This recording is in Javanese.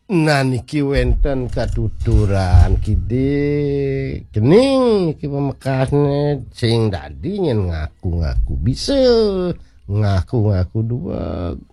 Nah niki wenten katuturan kide kening iki pemekasne sing dadi nyen ngaku-ngaku bisa ngaku-ngaku dua